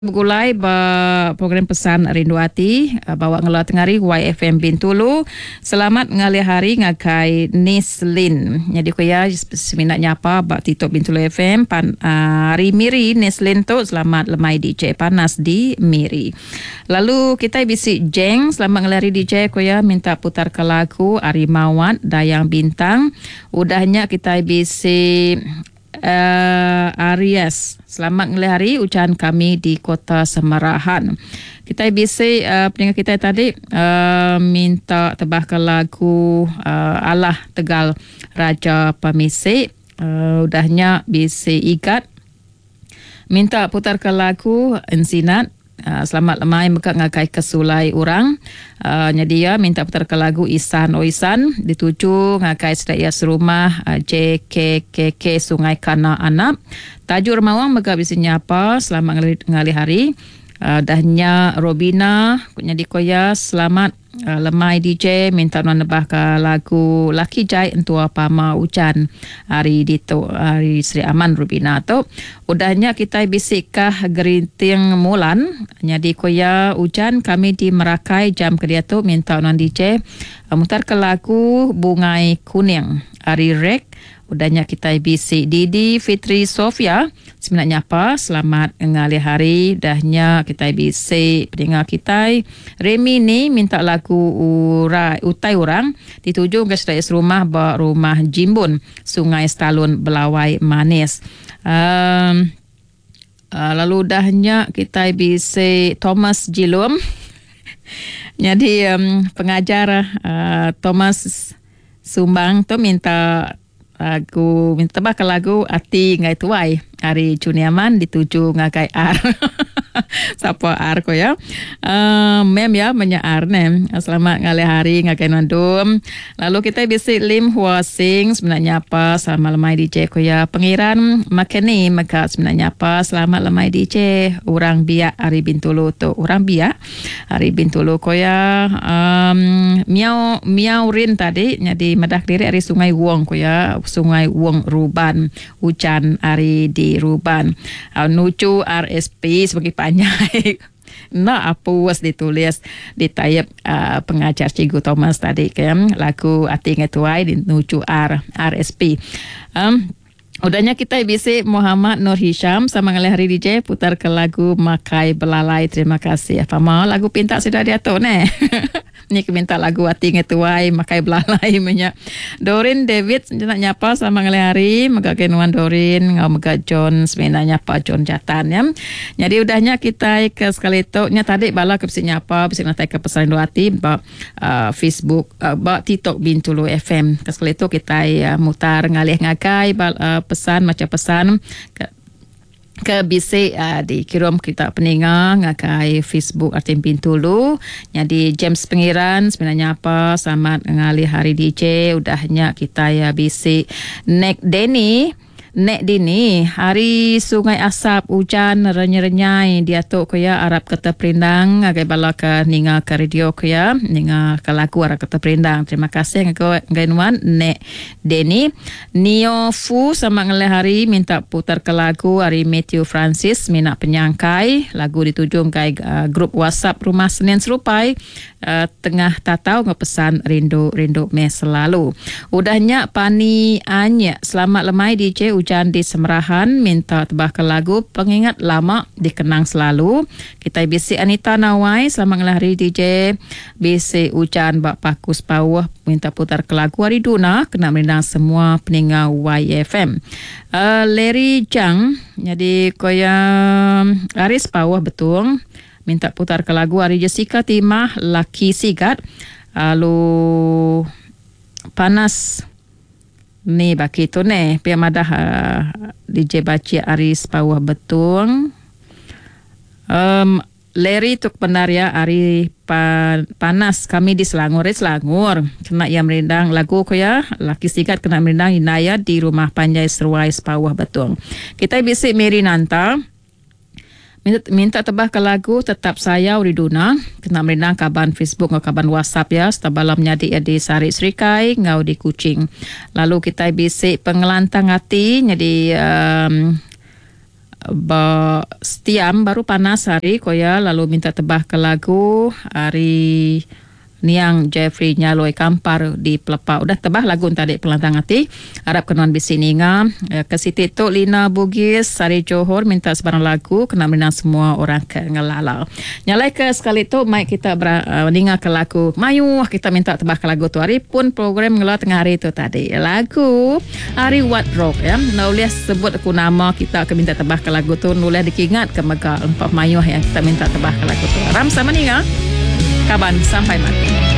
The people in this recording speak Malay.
Begulai program pesan Rindu Hati bawa ngelau tengari YFM Bintulu. Selamat ngalih hari ngakai Neslin. Jadi kuya seminat nyapa bak Tito Bintulu FM hari Miri Neslin tu selamat lemai DJ panas di Miri. Lalu kita bisi Jeng selamat ngalih hari DJ kuya minta putar ke lagu Arimawat Dayang Bintang. Udahnya kita bisi Aries, selamat ngelih hari ucapan kami di Kota Semarahan. Kita bisi pendengar kita tadi minta tebahkan lagu Allah Tegal Raja Pamisik. Udahnya bisi Ikat minta putarkan lagu Ensinat. Selamat lemai mekak ngakai kesulai orang. Nyadia minta putar ke lagu Isan O Isan dituju ngakai sedaya serumah JKKK Sungai Kana Anak. Tajur mawang mekak bisi nyapa selamat ngali hari. Dahnya Robina nyadi koya selamat lemai DJ minta nebah ke lagu Laki Jai Entua Pama Ucan hari dito hari Sri Aman Robina tu. Udahnya kita bisikah gerinting mulan nyadi koya ucan kami di Merakai jam kedia tu minta non DJ mutar ke lagu Bungai Kuning hari Rek. Udahnya kita bisi Didi Fitri Sofia sebenarnya apa selamat ngalih hari. Dahnya kita bisi pendengar kita Remy ni minta lagu Utai Orang dituju ke sedaya rumah rumah Jimbun Sungai Stalun Belawai Manis. Lalu dahnya kita bisi Thomas Jilum. Jadi pengajar Thomas Sumbang tu minta tebak ke lagu Ati Ngai Tuai hari Juniaman dituju ngakai R. Siapa R ko ya? Mem ya menyaar nem. Selamat ngalih hari ngakai nandum. Lalu kita bisi Lim Hua Sing sebenarnya apa? Selamat lemai DJ ko ya. Pengiran Makeni maka sebenarnya apa? Selamat lemai DJ. Orang Biak hari Bintulu tu. Orang Biak hari Bintulu ko ya. Miau Rin tadi jadi madah diri hari Sungai Wong ko ya. Sungai Wong Ruban. Hujan hari di Ruban. Nucu RSP sebagai panjai. Nah, apa was ditulis di tayap pengajar Cikgu Thomas tadi kan lagu Ati Ngai Tuai di Nucu RSP. Udahnya kita bisi Muhammad Nur Hisham sama ngalih hari DJ putar ke lagu Makai Belalai. Terima kasih. Apa mau lagu pinta sudah diatur ne? Ni minta lagu Ati Ngai Tuai Makai Belalai banyak. Dorin David nak nyapa sama ngalih hari mega kenuan Dorin ngau mega John sebenarnya nyapa John Jatan ya. Jadi udahnya kita ke sekali tu nya tadi bala ke bisi nyapa bisi nak ke pesan Rindu Hati ba Facebook ba TikTok Bintulu FM. Ke sekali tu kita mutar ngalih ngakai pesan macam pesan ke bisi dikirim kita pendengar ngakai Facebook Artim Bintulu. Jadi James Pengiran sebenarnya apa selamat ngalih hari DJ. Udahnya kita ya bisi Nek Dini hari Sungai Asap hujan renyai dia tu kaya Arab kata perindang agai bala ke ninga ke radio kaya ninga ke lagu Arab kata perindang. Terima kasih ngainuan Nek Deni. Nio Fu sama ngalih hari minta putar ke lagu hari Matthew Francis minat penyangkai lagu dituju kai grup WhatsApp Rumah Senin Serupai tengah tatau ngepesan rindu me selalu. Udahnya Pani Anya selamat lemai DJ hujan di Semerahan minta tebah ke lagu Pengingat Lama Dikenang Selalu. Kita bisi Anita Nawai selamat ngelah hari DJ bisi hujan bak pakus pawah minta putar ke lagu Ariduna kena merindang semua pendengar YFM. Larry Jang jadi koya Aris pawah betul minta putar ke lagu Ari Jessica Timah Laki Sigat. Lalu panas ni baki tu ne pia madah DJ baci Aris pawah betul. Larry tuk penaria Ari panas kami di Selangor kena yang merindang lagu ko ya Laki Sigat kena merindang Inaya di rumah Panjai Seruai pawah betul. Kita bisi Mary Nanta minta tebah ke lagu Tetap Saya Uriduna kena merindang kaban Facebook atau kaban WhatsApp ya setabalam nyadi di Sari Serikai ngau di Kuching. Lalu kita bisi Pengelantang Hati jadi setiam baru panas hari koya lalu minta tebah ke lagu hari Niang Jeffrey Nyaloi Kampar di Pelepah. Udah tebah lagu tadi pelantang hati. Harap kenuan bisi ninga. Ke Siti Tok Lina Bugis Sari Johor minta sebarang lagu kena menang semua orang ke ngelalau. Nyalai ke sekali tu mai kita ninga ke lagu Mayu kita minta tebah ke lagu tu hari pun program ngelau tengah hari tu tadi. Lagu Hari What Rock ya. Nulis sebut aku nama kita akan minta tebah ke lagu tu nulis dikingat ke Mega 4 Mayu yang kita minta tebah ke lagu tu. Ram sama ninga. Kaban sampai mati.